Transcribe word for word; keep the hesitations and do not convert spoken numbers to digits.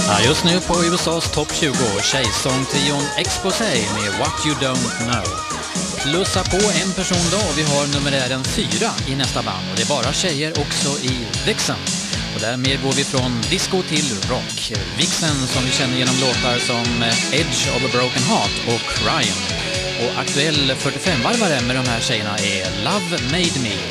Ja, just nu på U S A's topp tjugo, tjejsångtrion Exposé med What You Don't Know. Plussa på en person då, vi har numerären fyra i nästa band och det är bara tjejer också i Vixen. Och därmed går vi från disco till rock. Vixen som vi känner genom låtar som Edge of a Broken Heart och Crying. Och aktuell fyrtiofem-varvare med de här tjejerna är Love Made Me.